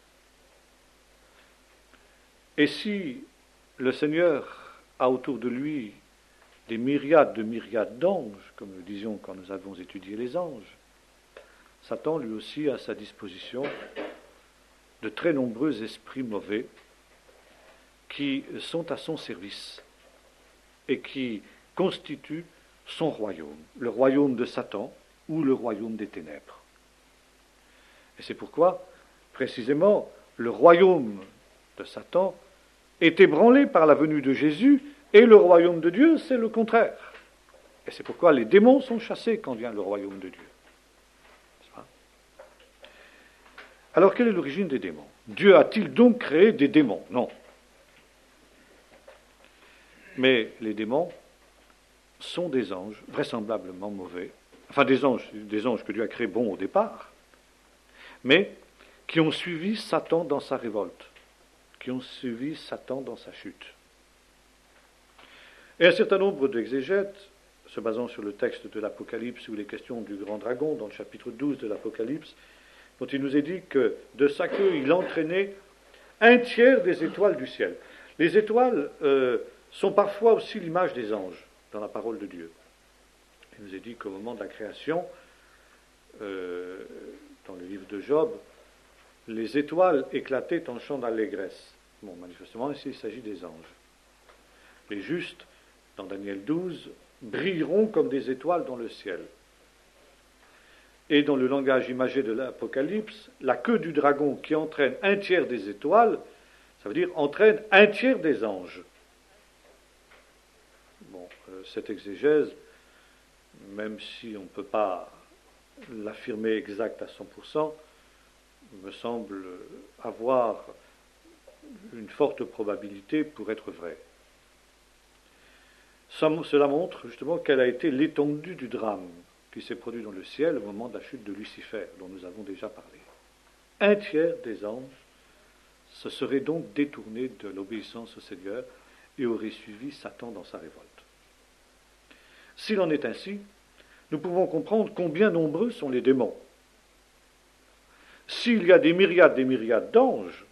Et si le Seigneur a autour de lui des myriades de myriades d'anges, comme nous disions quand nous avons étudié les anges, Satan lui aussi a à sa disposition de très nombreux esprits mauvais qui sont à son service et qui constituent son royaume, le royaume de Satan ou le royaume des ténèbres. Et c'est pourquoi, précisément, le royaume de Satan est ébranlé par la venue de Jésus, et le royaume de Dieu, c'est le contraire. Et c'est pourquoi les démons sont chassés quand vient le royaume de Dieu. N'est-ce pas? Alors, quelle est l'origine des démons? Dieu a-t-il donc créé des démons? Non. Mais les démons sont des anges vraisemblablement mauvais, enfin des anges, des anges que Dieu a créés bons au départ, mais qui ont suivi Satan dans sa révolte, qui ont suivi Satan dans sa chute. Et un certain nombre d'exégètes, se basant sur le texte de l'Apocalypse où il est question du grand dragon, dans le chapitre douze de l'Apocalypse, dont il nous est dit que de sa queue il entraînait un tiers des étoiles du ciel. Les étoiles euh, sont parfois aussi l'image des anges dans la parole de Dieu. Il nous est dit qu'au moment de la création, euh, dans le livre de Job, les étoiles éclataient en chants d'allégresse. Bon, manifestement, ici, il s'agit des anges. Les justes, dans Daniel douze, brilleront comme des étoiles dans le ciel. Et dans le langage imagé de l'Apocalypse, la queue du dragon qui entraîne un tiers des étoiles, ça veut dire entraîne un tiers des anges. Bon, euh, cette exégèse, même si on ne peut pas l'affirmer exact à cent pour cent, me semble avoir une forte probabilité pour être vraie. Cela montre justement quelle a été l'étendue du drame qui s'est produit dans le ciel au moment de la chute de Lucifer, dont nous avons déjà parlé. Un tiers des anges se seraient donc détournés de l'obéissance au Seigneur et auraient suivi Satan dans sa révolte. S'il en est ainsi, nous pouvons comprendre combien nombreux sont les démons. S'il y a des myriades des myriades d'anges,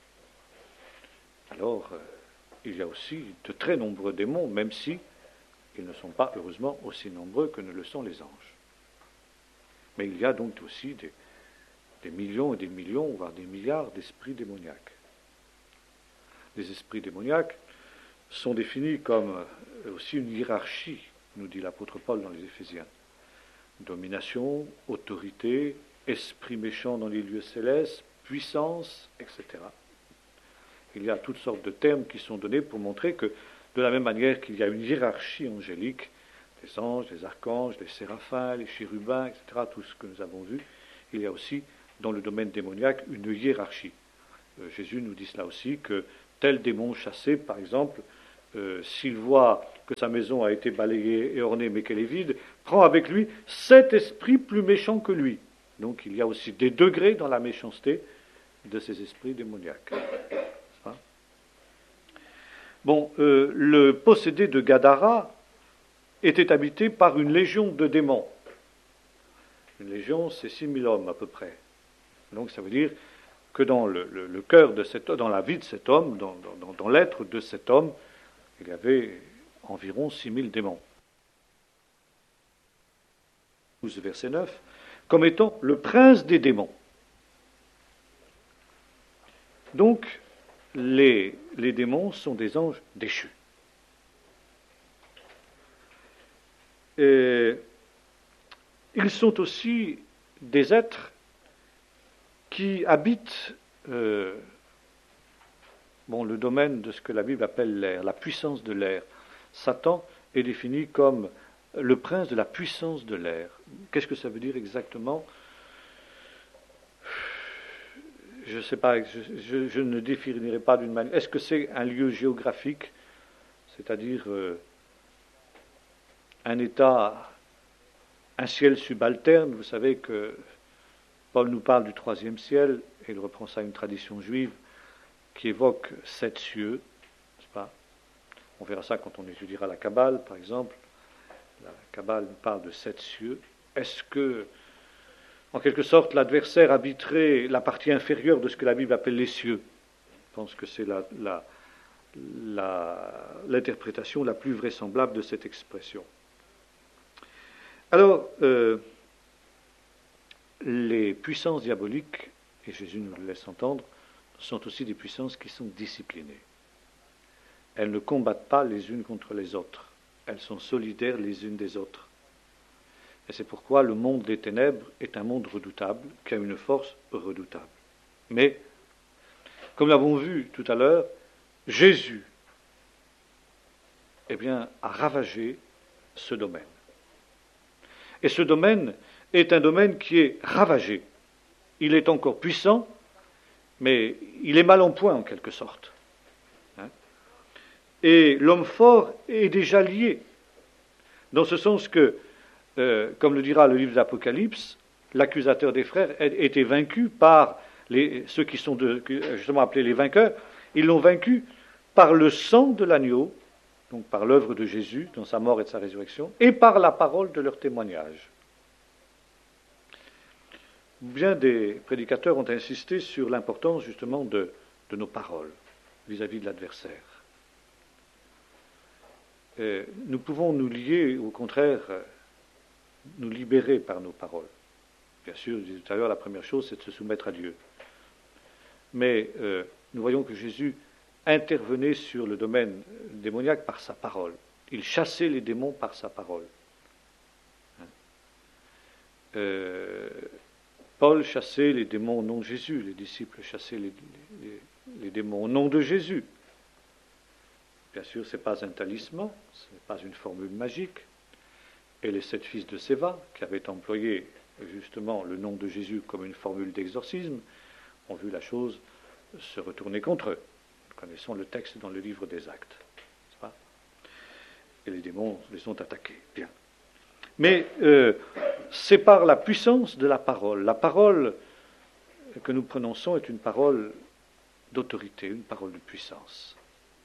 alors euh, il y a aussi de très nombreux démons, même si ils ne sont pas, heureusement, aussi nombreux que ne le sont les anges. Mais il y a donc aussi des, des millions et des millions, voire des milliards d'esprits démoniaques. Les esprits démoniaques sont définis comme aussi une hiérarchie, nous dit l'apôtre Paul dans les Éphésiens. Domination, autorité, esprit méchant dans les lieux célestes, puissance, et cetera. Il y a toutes sortes de termes qui sont donnés pour montrer que, de la même manière qu'il y a une hiérarchie angélique, les anges, les archanges, les séraphins, les chérubins, et cetera, tout ce que nous avons vu, il y a aussi, dans le domaine démoniaque, une hiérarchie. Euh, Jésus nous dit cela aussi, que tel démon chassé, par exemple, euh, s'il voit que sa maison a été balayée et ornée mais qu'elle est vide, prend avec lui sept esprits plus méchants que lui. Donc il y a aussi des degrés dans la méchanceté de ces esprits démoniaques. Bon, euh, le possédé de Gadara était habité par une légion de démons. Une légion, c'est six mille hommes à peu près. Donc ça veut dire que dans le, le, le cœur de cet homme, dans la vie de cet homme, dans, dans, dans l'être de cet homme, il y avait environ six mille démons. douze, verset neuf, comme étant le prince des démons. Donc, les, les démons sont des anges déchus. Et ils sont aussi des êtres qui habitent euh, bon, le domaine de ce que la Bible appelle l'air, la puissance de l'air. Satan est défini comme le prince de la puissance de l'air. Qu'est-ce que ça veut dire exactement ? Je ne sais pas, je, je, je ne définirai pas d'une manière. Est-ce que c'est un lieu géographique, c'est-à-dire euh, un état, un ciel subalterne? Vous savez que Paul nous parle du troisième ciel, et il reprend ça à une tradition juive qui évoque sept cieux, n'est-ce pas? On verra ça quand on étudiera la Kabbale, par exemple. La Kabbale nous parle de sept cieux. Est-ce que, en quelque sorte, l'adversaire habiterait la partie inférieure de ce que la Bible appelle les cieux? Je pense que c'est la, la, la, l'interprétation la plus vraisemblable de cette expression. Alors, euh, les puissances diaboliques, et Jésus nous le laisse entendre, sont aussi des puissances qui sont disciplinées. Elles ne combattent pas les unes contre les autres. Elles sont solidaires les unes des autres. Et c'est pourquoi le monde des ténèbres est un monde redoutable, qui a une force redoutable. Mais, comme l'avons vu tout à l'heure, Jésus eh bien, a ravagé ce domaine. Et ce domaine est un domaine qui est ravagé. Il est encore puissant, mais il est mal en point en quelque sorte. Hein? Et l'homme fort est déjà lié, dans ce sens que, euh, comme le dira le livre d'Apocalypse, l'accusateur des frères a été vaincu par les, ceux qui sont de, justement appelés les vainqueurs. Ils l'ont vaincu par le sang de l'agneau, donc par l'œuvre de Jésus dans sa mort et de sa résurrection, et par la parole de leur témoignage. Bien des prédicateurs ont insisté sur l'importance justement de, de nos paroles vis-à-vis de l'adversaire. Et nous pouvons nous lier, au contraire, nous libérer par nos paroles. Bien sûr, je disais tout à l'heure, la première chose, c'est de se soumettre à Dieu. Mais euh, nous voyons que Jésus intervenait sur le domaine démoniaque par sa parole. Il chassait les démons par sa parole. Hein? Euh, Paul chassait les démons au nom de Jésus, les disciples chassaient les, les, les démons au nom de Jésus. Bien sûr, ce n'est pas un talisman, ce n'est pas une formule magique. Et les sept fils de Séva, qui avaient employé justement le nom de Jésus comme une formule d'exorcisme, ont vu la chose se retourner contre eux. Nous connaissons le texte dans le livre des Actes. N'est-ce pas ? Et les démons les ont attaqués. Bien. Mais euh, c'est par la puissance de la parole. La parole que nous prononçons est une parole d'autorité, une parole de puissance.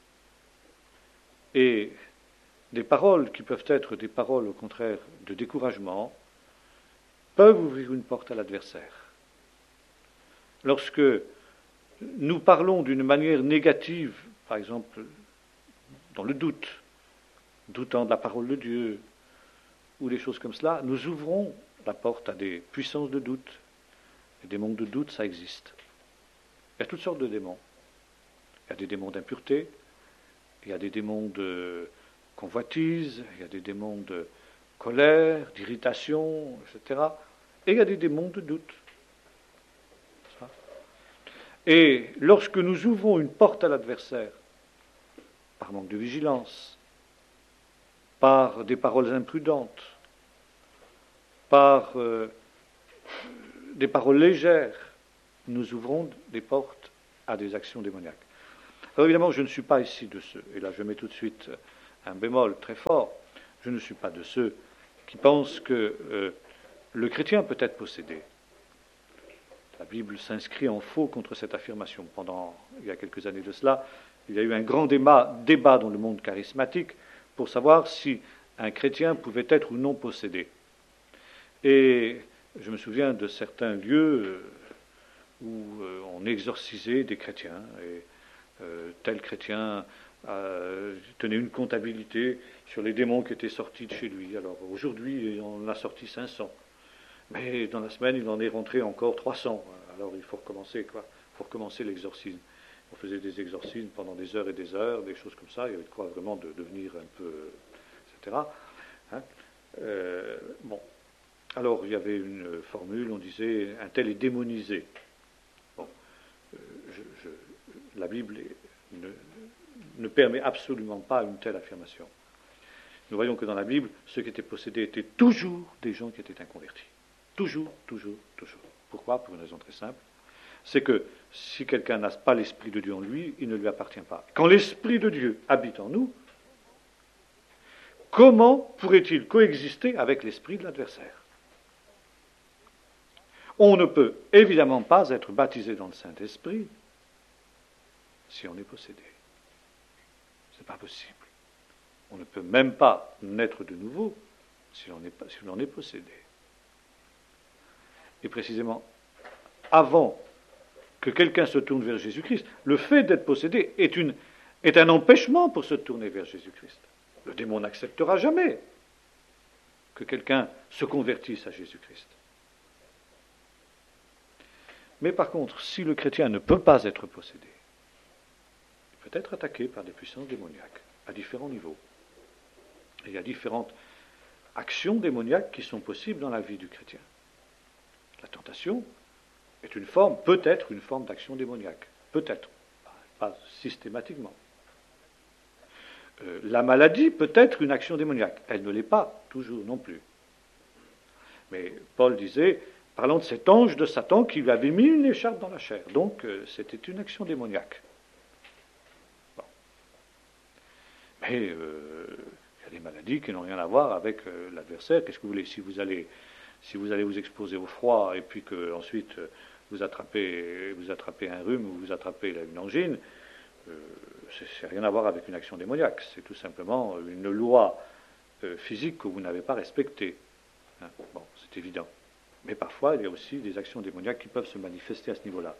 Et des paroles qui peuvent être des paroles, au contraire, de découragement, peuvent ouvrir une porte à l'adversaire. Lorsque nous parlons d'une manière négative, par exemple, dans le doute, doutant de la parole de Dieu, ou des choses comme cela, nous ouvrons la porte à des puissances de doute. Les démons de doute, ça existe. Il y a toutes sortes de démons. Il y a des démons d'impureté, il y a des démons de convoitise, il y a des démons de colère, d'irritation, et cetera. Et il y a des démons de doute. Et lorsque nous ouvrons une porte à l'adversaire, par manque de vigilance, par des paroles imprudentes, par euh, des paroles légères, nous ouvrons des portes à des actions démoniaques. Alors évidemment, je ne suis pas ici de ceux, et là je mets tout de suite un bémol très fort, je ne suis pas de ceux qui pensent que euh, le chrétien peut être possédé. La Bible s'inscrit en faux contre cette affirmation. Pendant, il y a quelques années de cela, il y a eu un grand débat, débat dans le monde charismatique pour savoir si un chrétien pouvait être ou non possédé. Et je me souviens de certains lieux où on exorcisait des chrétiens, et euh, tel chrétien euh, tenait une comptabilité sur les démons qui étaient sortis de chez lui. Alors aujourd'hui, on en a sorti cinq cents. Mais dans la semaine, il en est rentré encore trois cents. Alors il faut recommencer, quoi. Il faut recommencer l'exorcisme. On faisait des exorcismes pendant des heures et des heures, des choses comme ça. Il y avait de quoi vraiment de devenir un peu, et cetera. Hein euh, bon. Alors il y avait une formule, on disait un tel est démonisé. Bon. Euh, je, je, la Bible est, ne, ne permet absolument pas une telle affirmation. Nous voyons que dans la Bible, ceux qui étaient possédés étaient toujours des gens qui étaient inconvertis. Toujours, toujours, toujours. Pourquoi? Pour une raison très simple. C'est que si quelqu'un n'a pas l'Esprit de Dieu en lui, il ne lui appartient pas. Quand l'Esprit de Dieu habite en nous, comment pourrait-il coexister avec l'esprit de l'adversaire? On ne peut évidemment pas être baptisé dans le Saint-Esprit si on est possédé. Ce n'est pas possible. On ne peut même pas naître de nouveau si l'on est, si l'on est possédé. Et précisément, avant que quelqu'un se tourne vers Jésus-Christ, le fait d'être possédé est, une, est un empêchement pour se tourner vers Jésus-Christ. Le démon n'acceptera jamais que quelqu'un se convertisse à Jésus-Christ. Mais par contre, si le chrétien ne peut pas être possédé, il peut être attaqué par des puissances démoniaques à différents niveaux. Et il y a différentes actions démoniaques qui sont possibles dans la vie du chrétien. La tentation est une forme, peut-être une forme d'action démoniaque. Peut-être, pas systématiquement. Euh, la maladie peut être une action démoniaque. Elle ne l'est pas, toujours non plus. Mais Paul disait, parlant de cet ange de Satan qui lui avait mis une écharpe dans la chair. Donc, euh, c'était une action démoniaque. Bon. Mais euh, il y a des maladies qui n'ont rien à voir avec euh, l'adversaire. Qu'est-ce que vous voulez? Si vous allez... Si vous allez vous exposer au froid et puis que ensuite vous attrapez, vous attrapez un rhume ou vous attrapez une angine, euh, c'est rien à voir avec une action démoniaque. C'est tout simplement une loi euh, physique que vous n'avez pas respectée. Hein, bon, c'est évident. Mais parfois, il y a aussi des actions démoniaques qui peuvent se manifester à ce niveau-là.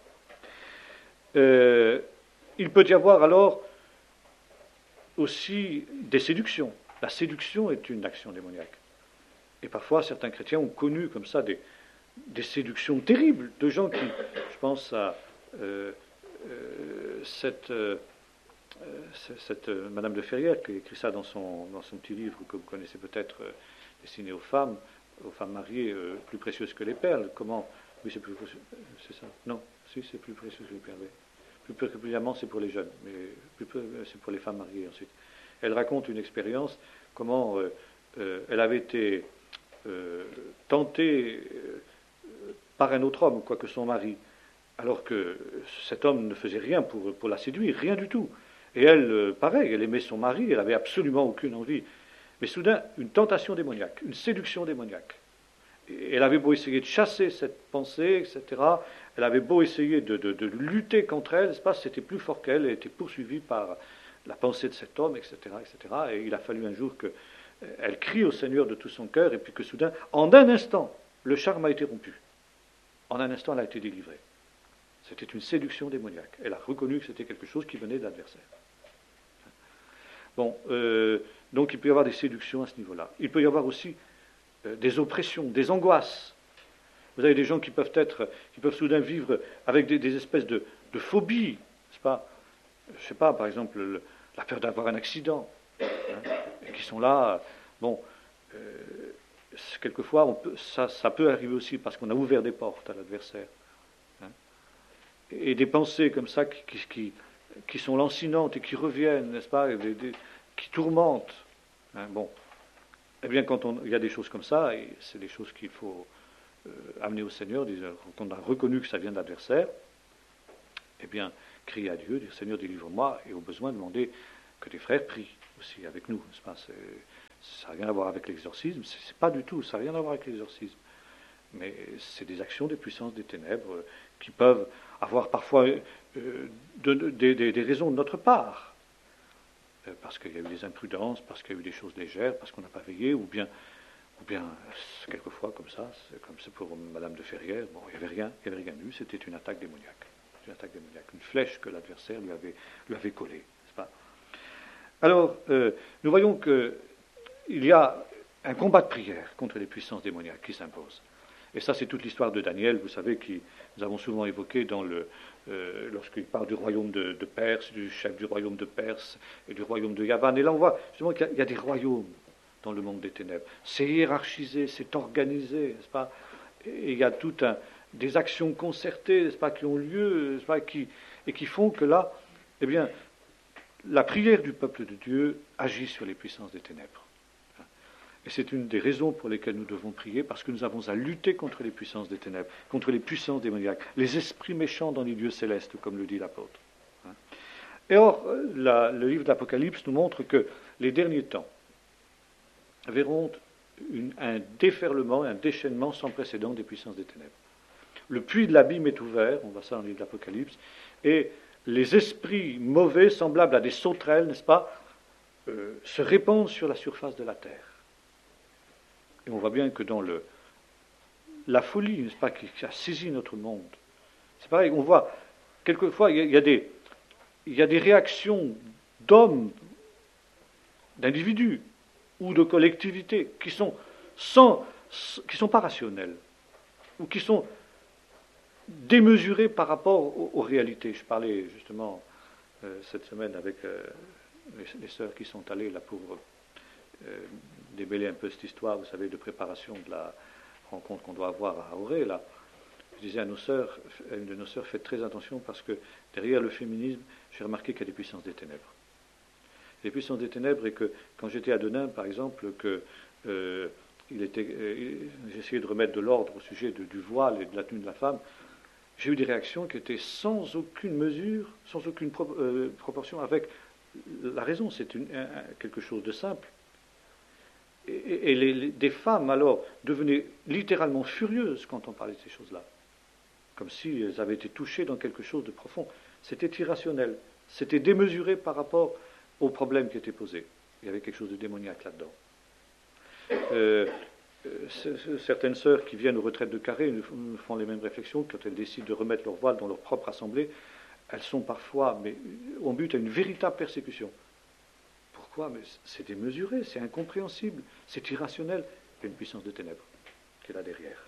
Euh, il peut y avoir alors aussi des séductions. La séduction est une action démoniaque. Et parfois, certains chrétiens ont connu comme ça des, des séductions terribles de gens qui, je pense à euh, euh, cette, euh, cette euh, Madame de Ferrières qui a écrit ça dans son, dans son petit livre que vous connaissez peut-être, euh, destiné aux femmes, aux femmes mariées, euh, plus précieuses que les perles. Comment? Oui, c'est plus précieux. C'est ça? Non, si, c'est plus précieux que les perles. Plus particulièrement, c'est pour les jeunes, mais plus, c'est pour les femmes mariées ensuite. Elle raconte une expérience, comment euh, euh, elle avait été Euh, tentée euh, par un autre homme, quoique son mari, alors que cet homme ne faisait rien pour, pour la séduire, rien du tout. Et elle, euh, pareil, elle aimait son mari, elle n'avait absolument aucune envie. Mais soudain, une tentation démoniaque, une séduction démoniaque. Et elle avait beau essayer de chasser cette pensée, et cetera, elle avait beau essayer de, de, de lutter contre elle, c'était plus fort qu'elle, elle était poursuivie par la pensée de cet homme, et cetera, et cetera. Et il a fallu un jour que elle crie au Seigneur de tout son cœur, et puis que soudain, en un instant, le charme a été rompu. En un instant, elle a été délivrée. C'était une séduction démoniaque. Elle a reconnu que c'était quelque chose qui venait de l'adversaire. Bon, euh, donc il peut y avoir des séductions à ce niveau-là. Il peut y avoir aussi euh, des oppressions, des angoisses. Vous avez des gens qui peuvent être, qui peuvent soudain vivre avec des, des espèces de, de phobies, n'est-ce pas? Je ne sais pas, par exemple, le, la peur d'avoir un accident. Hein, et qui sont là, bon, euh, quelquefois, on peut, ça, ça peut arriver aussi parce qu'on a ouvert des portes à l'adversaire. Hein, et des pensées comme ça qui, qui, qui, qui sont lancinantes et qui reviennent, n'est-ce pas, des, des, qui tourmentent. Hein, bon, eh bien, quand on, il y a des choses comme ça, et c'est des choses qu'il faut euh, amener au Seigneur, quand on a reconnu que ça vient de l'adversaire, eh bien, crier à Dieu, dire Seigneur, délivre-moi, et au besoin demander que des frères prient aussi avec nous. N'est-ce pas? C'est, ça n'a rien à voir avec l'exorcisme, c'est, c'est pas du tout, ça n'a rien à voir avec l'exorcisme. Mais c'est des actions des puissances des ténèbres euh, qui peuvent avoir parfois euh, de, de, de, de, des raisons de notre part. Euh, parce qu'il y a eu des imprudences, parce qu'il y a eu des choses légères, parce qu'on n'a pas veillé, ou bien, ou bien quelquefois comme ça, c'est comme c'est pour Madame de Ferrières, bon, il n'y avait rien, il n'y avait rien eu, c'était une attaque démoniaque. Une attaque démoniaque, une flèche que l'adversaire lui avait, lui avait collée. N'est-ce pas? Alors, euh, nous voyons qu'il y a un combat de prière contre les puissances démoniaques qui s'impose. Et ça, c'est toute l'histoire de Daniel, vous savez, qui nous avons souvent évoqué dans le, euh, lorsqu'il parle du royaume de, de Perse, du chef du royaume de Perse et du royaume de Yavan. Et là, on voit justement qu'il y a, il y a des royaumes dans le monde des ténèbres. C'est hiérarchisé, c'est organisé, n'est-ce pas? Et il y a tout un, des actions concertées, n'est-ce pas, qui ont lieu, n'est-ce pas, qui, et qui font que là, eh bien, la prière du peuple de Dieu agit sur les puissances des ténèbres. Et c'est une des raisons pour lesquelles nous devons prier, parce que nous avons à lutter contre les puissances des ténèbres, contre les puissances démoniaques, les esprits méchants dans les lieux célestes, comme le dit l'apôtre. Et or, la, le livre de l'Apocalypse nous montre que les derniers temps verront une, un déferlement, un déchaînement sans précédent des puissances des ténèbres. Le puits de l'abîme est ouvert, on voit ça dans le livre de l'Apocalypse, et les esprits mauvais, semblables à des sauterelles, n'est-ce pas, euh, se répandent sur la surface de la terre. Et on voit bien que dans le, la folie, n'est-ce pas, qui, qui a saisi notre monde, c'est pareil, on voit, quelquefois, il y a, il y a, des, il y a des réactions d'hommes, d'individus, ou de collectivités, qui sont, sans, qui sont pas rationnelles, ou qui sont démesurées par rapport aux, aux réalités. Je parlais justement euh, cette semaine avec euh, les, les sœurs qui sont allées là pour euh, démêler un peu cette histoire, vous savez, de préparation de la rencontre qu'on doit avoir à Auré, là. Je disais à nos sœurs, à une de nos sœurs, faites très attention parce que derrière le féminisme, j'ai remarqué qu'il y a des puissances des ténèbres. Les puissances des ténèbres, et que quand j'étais à Denain, par exemple, que euh, il était, euh, j'essayais de remettre de l'ordre au sujet de, du voile et de la tenue de la femme, j'ai eu des réactions qui étaient sans aucune mesure, sans aucune pro, euh, proportion avec la raison. C'est une, un, quelque chose de simple. Et, et les, les, des femmes, alors, devenaient littéralement furieuses quand on parlait de ces choses-là. Comme si elles avaient été touchées dans quelque chose de profond. C'était irrationnel. C'était démesuré par rapport aux problèmes qui étaient posés. Il y avait quelque chose de démoniaque là-dedans. Euh, euh, certaines sœurs qui viennent aux retraites de Carré nous font les mêmes réflexions quand elles décident de remettre leur voile dans leur propre assemblée. Elles sont parfois, mais on bute à une véritable persécution. Pourquoi? Mais c'est démesuré, c'est incompréhensible, c'est irrationnel. Il y a une puissance de ténèbres qui est là derrière.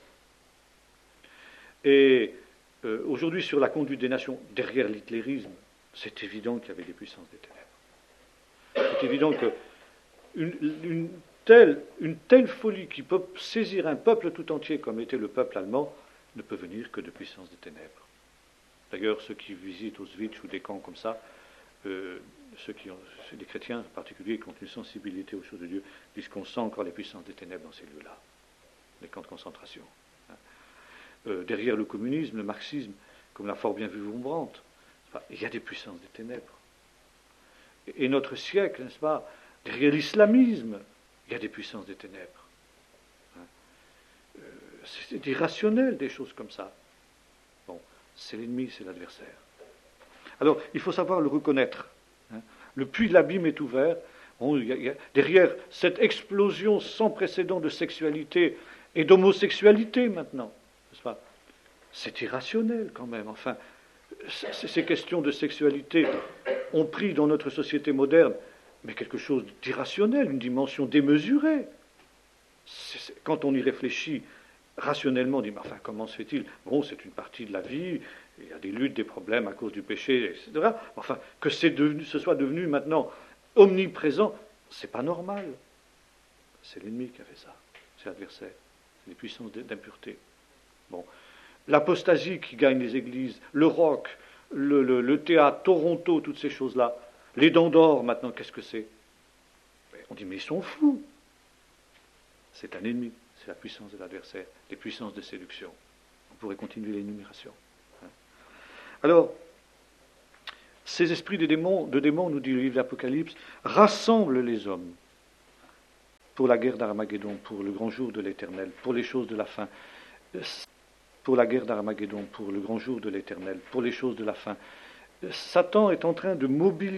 Et euh, aujourd'hui, sur la conduite des nations, derrière l'hitlérisme, c'est évident qu'il y avait des puissances des ténèbres. C'est évident qu'une une telle, une telle folie qui peut saisir un peuple tout entier, comme était le peuple allemand, ne peut venir que de puissances des ténèbres. D'ailleurs, ceux qui visitent Auschwitz ou des camps comme ça, euh, ceux qui ont, des chrétiens en particulier, qui ont une sensibilité aux choses de Dieu, disent qu'on sent encore les puissances des ténèbres dans ces lieux-là, les camps de concentration. Hein. Euh, derrière le communisme, le marxisme, comme l'a fort bien vu Wurmbrandt, il y a des puissances des ténèbres. Et notre siècle, n'est-ce pas, derrière l'islamisme, il y a des puissances des ténèbres. Hein. Euh, c'est irrationnel, des choses comme ça. Bon, c'est l'ennemi, c'est l'adversaire. Alors, il faut savoir le reconnaître. Hein. Le puits de l'abîme est ouvert. Bon, il y a, il y a, derrière cette explosion sans précédent de sexualité et d'homosexualité maintenant, n'est-ce pas, c'est irrationnel quand même. Enfin, ces questions de sexualité ont pris dans notre société moderne, mais quelque chose d'irrationnel, une dimension démesurée. C'est, c'est, quand on y réfléchit rationnellement, on dit, mais enfin, comment se fait-il? Bon, c'est une partie de la vie, il y a des luttes, des problèmes à cause du péché, et cetera. Enfin, que c'est devenu, ce soit devenu maintenant omniprésent, c'est pas normal. C'est l'ennemi qui a fait ça, c'est l'adversaire, c'est les puissances d'impureté. Bon. L'apostasie qui gagne les églises, le rock, le, le, le théâtre, Toronto, toutes ces choses-là. Les dents d'or, maintenant, qu'est-ce que c'est? On dit, mais ils sont fous. C'est un ennemi, c'est la puissance de l'adversaire, les puissances de séduction. On pourrait continuer l'énumération. Alors, Ces esprits de démons, de démons, nous dit le livre d'Apocalypse, rassemblent les hommes pour la guerre d'Armageddon, pour le grand jour de l'Éternel, pour les choses de la fin. Pour la guerre d'Armageddon, pour le grand jour de l'Éternel, pour les choses de la fin. Satan est en train de mobiliser